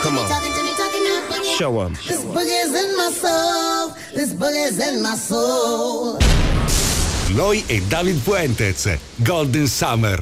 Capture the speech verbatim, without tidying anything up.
Come on. Show 'em. This boogie's in my soul. This boogie's in my soul. Noi e David Fuentes, Golden Summer.